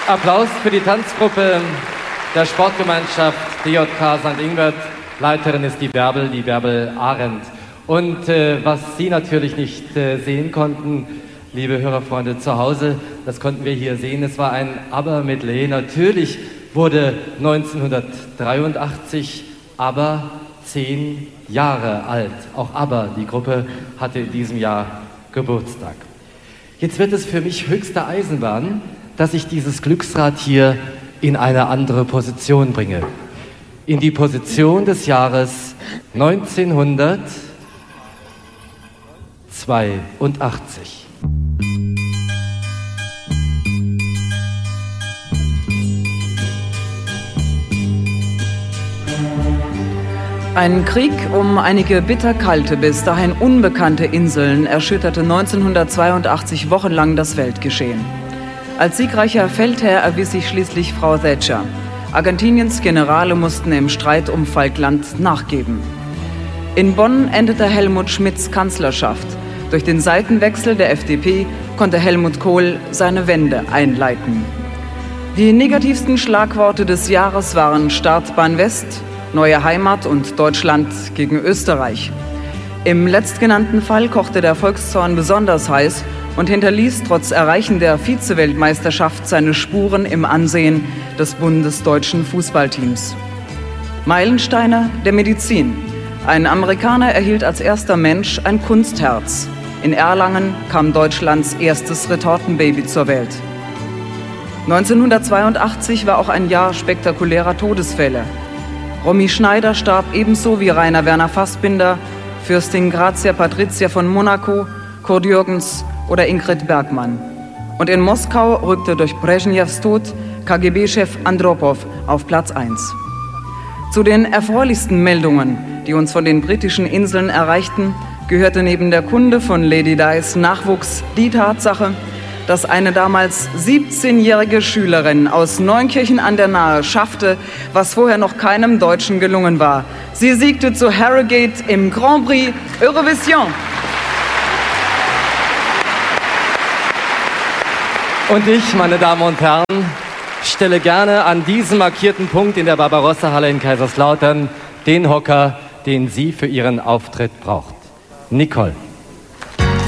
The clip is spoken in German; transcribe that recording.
Applaus für die Tanzgruppe der Sportgemeinschaft DJK St. Ingbert. Leiterin ist die Bärbel Arendt. Und was Sie natürlich nicht sehen konnten, liebe Hörerfreunde zu Hause, das konnten wir hier sehen. Es war ein ABBA-Medley. Natürlich wurde 1983 ABBA 10 Jahre alt. Auch ABBA, die Gruppe, hatte in diesem Jahr Geburtstag. Jetzt wird es für mich höchste Eisenbahn, dass ich dieses Glücksrad hier in eine andere Position bringe. In die Position des Jahres 1982. Ein Krieg um einige bitterkalte, bis dahin unbekannte Inseln erschütterte 1982 wochenlang das Weltgeschehen. Als siegreicher Feldherr erwies sich schließlich Frau Thatcher. Argentiniens Generale mussten im Streit um Falkland nachgeben. In Bonn endete Helmut Schmidts Kanzlerschaft. Durch den Seitenwechsel der FDP konnte Helmut Kohl seine Wende einleiten. Die negativsten Schlagworte des Jahres waren Startbahn West, neue Heimat und Deutschland gegen Österreich. Im letztgenannten Fall kochte der Volkszorn besonders heiß und hinterließ trotz Erreichen der Vize-Weltmeisterschaft seine Spuren im Ansehen des bundesdeutschen Fußballteams. Meilensteine der Medizin. Ein Amerikaner erhielt als erster Mensch ein Kunstherz. In Erlangen kam Deutschlands erstes Retortenbaby zur Welt. 1982 war auch ein Jahr spektakulärer Todesfälle. Romy Schneider starb ebenso wie Rainer Werner Fassbinder, Fürstin Grazia Patricia von Monaco, Kurt Jürgens oder Ingrid Bergmann. Und in Moskau rückte durch Brezhnevs Tod KGB-Chef Andropow auf Platz 1. Zu den erfreulichsten Meldungen, die uns von den britischen Inseln erreichten, gehörte neben der Kunde von Lady Dis Nachwuchs die Tatsache, dass eine damals 17-jährige Schülerin aus Neunkirchen an der Nahe schaffte, was vorher noch keinem Deutschen gelungen war. Sie siegte zu Harrogate im Grand Prix Eurovision. Und ich, meine Damen und Herren, stelle gerne an diesem markierten Punkt in der Barbarossa-Halle in Kaiserslautern den Hocker, den sie für ihren Auftritt braucht. Nicole.